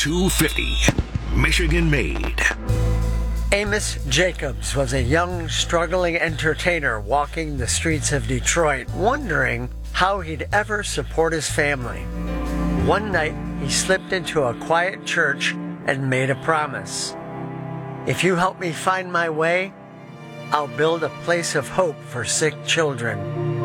250. Michigan made. Amos Jacobs was a young, struggling entertainer walking the streets of Detroit, wondering how he'd ever support his family. One night, he slipped into a quiet church and made a promise. If you help me find my way, I'll build a place of hope for sick children.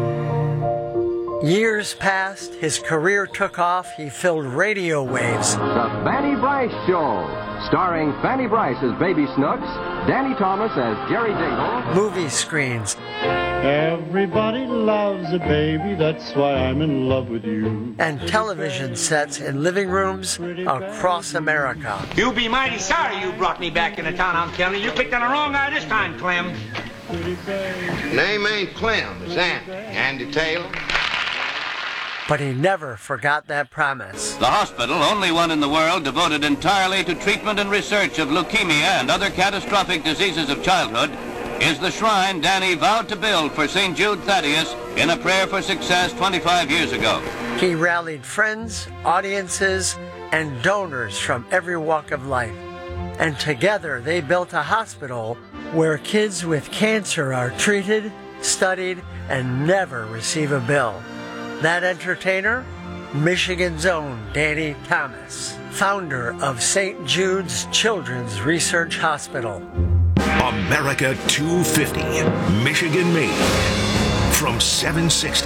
Years passed, his career took off, he filled radio waves. The Fanny Bryce Show, starring Fanny Bryce as Baby Snooks, Danny Thomas as Jerry Dingle. Movie screens. Everybody loves a baby, that's why I'm in love with you. And television sets in living rooms across America. You'll be mighty sorry you brought me back into town, I'm telling you. You picked on the wrong guy this time, Clem. Name ain't Clem, it's Andy. Andy Taylor. But he never forgot that promise. The hospital, only one in the world devoted entirely to treatment and research of leukemia and other catastrophic diseases of childhood, is the shrine Danny vowed to build for St. Jude Thaddeus in a prayer for success 25 years ago. He rallied friends, audiences, and donors from every walk of life. And together they built a hospital where kids with cancer are treated, studied, and never receive a bill. That entertainer, Michigan's own Danny Thomas, founder of St. Jude's Children's Research Hospital. America 250. Michigan made. From 760.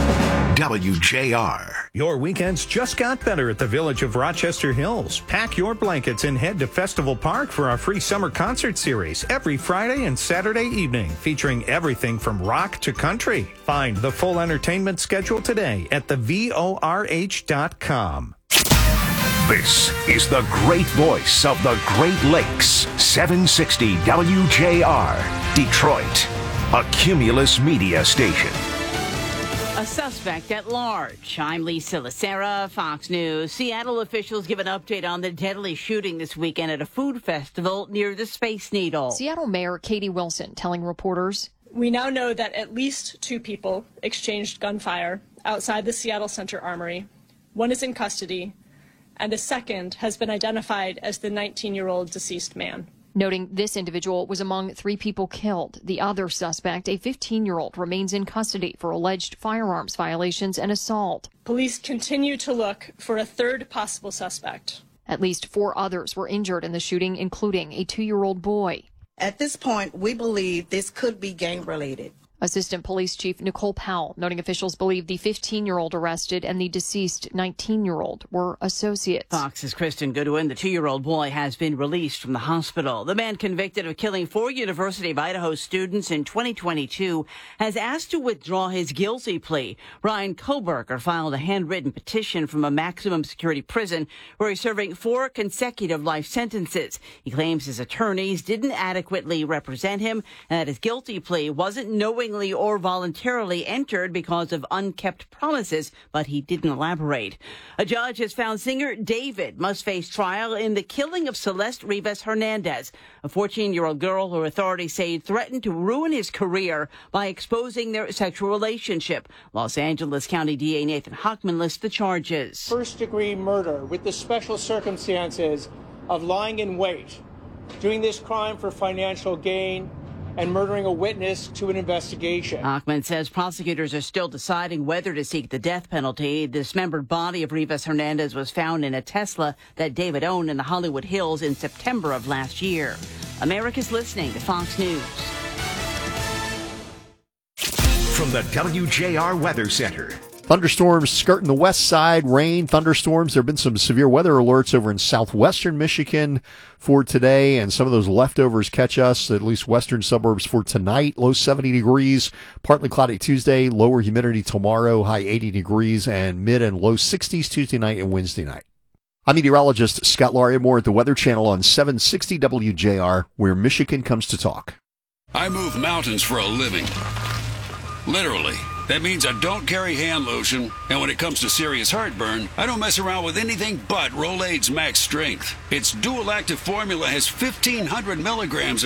WJR. Your weekends just got better at the Village of Rochester Hills. Pack your blankets and head to Festival Park for our free summer concert series every Friday and Saturday evening, featuring everything from rock to country. Find the full entertainment schedule today at thevorh.com. This is the great voice of the Great Lakes. 760 WJR. Detroit. A Cumulus media station. A suspect at large. I'm Lisa Lacera, Fox News. Seattle officials give an update on the deadly shooting this weekend at a food festival near the Space Needle. Seattle Mayor Katie Wilson telling reporters, "We now know that at least 2 people exchanged gunfire outside the Seattle Center Armory. 1 is in custody, and a second has been identified as the 19-year-old deceased man." Noting this individual was among 3 people killed. The other suspect, a 15-year-old, remains in custody for alleged firearms violations and assault. Police continue to look for a third possible suspect. At least 4 others were injured in the shooting, including a 2-year-old boy. At this point, we believe this could be gang-related. Assistant Police Chief Nicole Powell, noting officials believe the 15-year-old arrested and the deceased 19-year-old were associates. Fox's Kristen Goodwin, the 2-year-old boy, has been released from the hospital. The man convicted of killing 4 University of Idaho students in 2022 has asked to withdraw his guilty plea. Ryan Koberger filed a handwritten petition from a maximum security prison where he's serving 4 consecutive life sentences. He claims his attorneys didn't adequately represent him and that his guilty plea wasn't knowingly or voluntarily entered because of unkept promises, but he didn't elaborate. A judge has found singer David must face trial in the killing of Celeste Rivas Hernandez, a 14-year-old girl who authorities say threatened to ruin his career by exposing their sexual relationship. Los Angeles County DA Nathan Hochman lists the charges. First-degree murder with the special circumstances of lying in wait, doing this crime for financial gain, and murdering a witness to an investigation. Hochman says prosecutors are still deciding whether to seek the death penalty. The dismembered body of Rivas Hernandez was found in a Tesla that David owned in the Hollywood Hills in September of last year. America's listening to Fox News. From the WJR Weather Center. Thunderstorms skirting the west side, rain, thunderstorms. There have been some severe weather alerts over in southwestern Michigan for today, and some of those leftovers catch us, at least western suburbs for tonight. Low 70 degrees, partly cloudy Tuesday, lower humidity tomorrow, high 80 degrees, and mid and low 60s Tuesday night and Wednesday night. I'm meteorologist Scott Laria, more at the Weather Channel on 760 WJR, where Michigan comes to talk. I move mountains for a living. Literally. That means I don't carry hand lotion, and when it comes to serious heartburn, I don't mess around with anything but Rolaids Max Strength. Its dual active formula has 1,500 milligrams